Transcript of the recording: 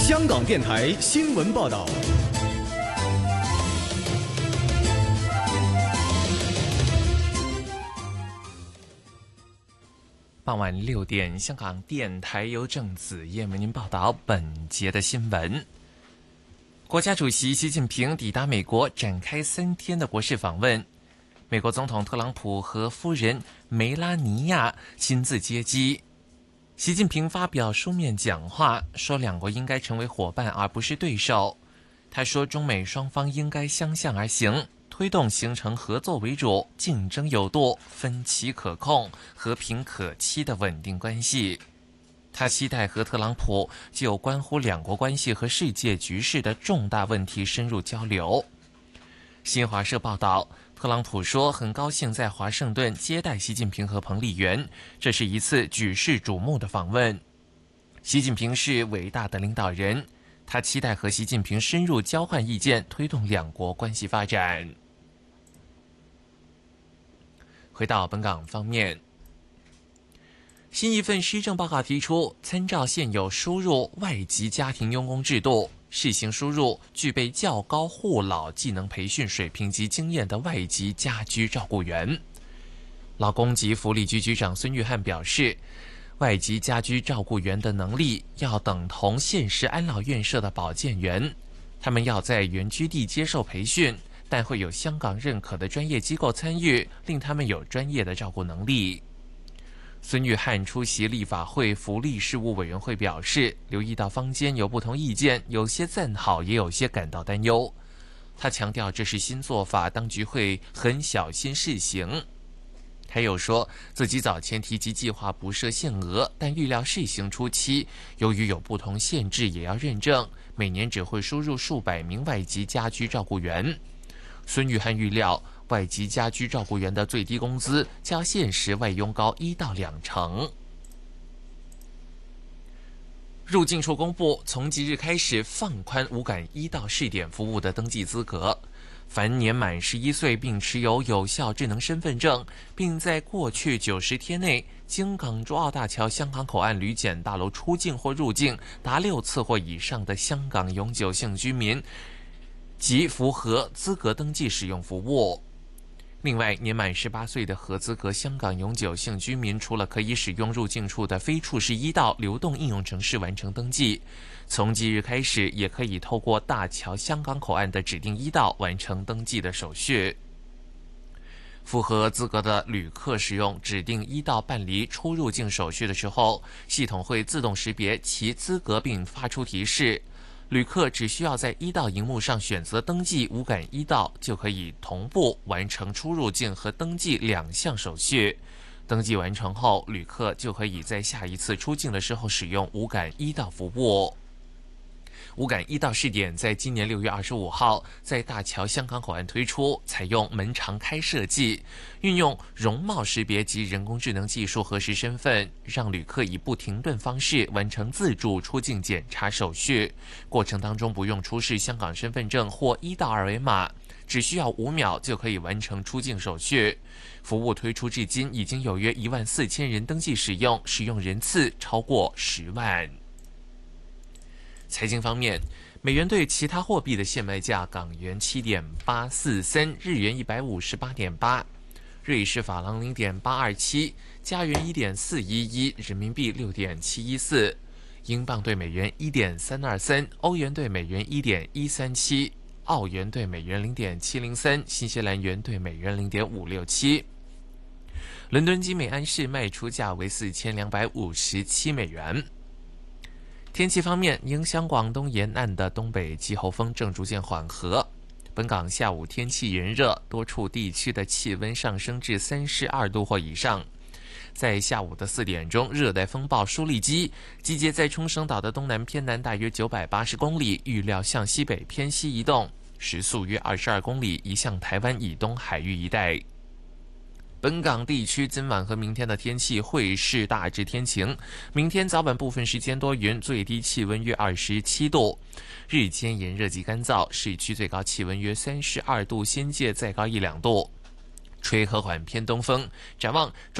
香港电台新闻报道。 傍晚6点，香港电台由郑子燕为您报道本节的新闻。国家主席习近平抵达美国，展开3天的国事访问。美国总统特朗普和夫人梅拉尼亚亲自接机。习近平发表书面讲话，说两国应该成为伙伴而不是对手。他说，中美双方应该相向而行，推动形成合作为主、竞争有度、分歧可控、和平可期的稳定关系。他期待和特朗普就关乎两国关系和世界局势的重大问题深入交流。新华社报道，特朗普说很高兴在华盛顿接待习近平和彭丽媛，这是一次举世瞩目的访问。习近平是伟大的领导人，他期待和习近平深入交换意见，推动两国关系发展。回到本港方面，新一份施政报告提出，参照现有输入外籍家庭佣工制度，试行输入具备较高护老技能培训水平及经验的外籍家居照顾员。劳工及福利局局长孙玉菡表示，外籍家居照顾员的能力要等同现时安老院舍的保健员，他们要在原居地接受培训，但会有香港认可的专业机构参与，令他们有专业的照顾能力。孙玉菡出席立法会福利事务委员会表示，留意到坊间有不同意见，有些赞好，也有些感到担忧。他强调这是新做法，当局会很小心试行。他又说，自己早前提及计划不设限额，但预料试行初期，由于有不同限制也要认证，每年只会输入数百名外籍家居照顾员。孙玉菡预料，外籍家居照顾员的最低工资较现时外佣高1到2成。入境处公布，从即日开始放宽无感1道试点服务的登记资格。凡年满11岁并持有有效智能身份证，并在过去90天内经港珠澳大桥香港口岸旅检大楼出境或入境达6次或以上的香港永久性居民，即符合资格登记使用服务。另外，年满18岁的合资格香港永久性居民，除了可以使用入境处的非处事1道流动应用程式完成登记，从即日开始也可以透过大桥香港口岸的指定1道完成登记的手续。符合资格的旅客使用指定1道办理出入境手续的时候，系统会自动识别其资格并发出提示。旅客只需要在1道萤幕上选择登记无感1道，就可以同步完成出入境和登记2项手续。登记完成后，旅客就可以在下一次出境的时候使用无感1道服务。无感1道试点在今年6月25号在大桥香港口岸推出，采用门常开设计，运用容貌识别及人工智能技术核实身份，让旅客以不停顿方式完成自助出境检查手续。过程当中不用出示香港身份证或1道二维码，只需要5秒就可以完成出境手续。服务推出至今，已经有约14000人登记使用，使用人次超过10万。财经方面，美元对其他货币的现卖价：港元7.843，日元158.8，瑞士法郎0.827，加元1.411，人民币6.714，英镑对美元1.323，欧元对美元1.137，澳元对美元0.703，新西兰元对美元0.567。伦敦金每安士卖出价为4257美元。天气方面，影响广东沿岸的东北季候风正逐渐缓和。本港下午天气炎热，多处地区的气温上升至32度或以上。在下午的4点钟，热带风暴舒力基集结在冲绳岛的东南偏南大约980公里，预料向西北偏西移动，时速约22公里，移向台湾以东海域一带。本港地区今晚和明天的天气会是大致天晴，明天早晚部分时间多云，最低气温约27度，日间炎热及干燥，市区最高气温约32度，新界再高1-2度，吹和缓偏东风。展望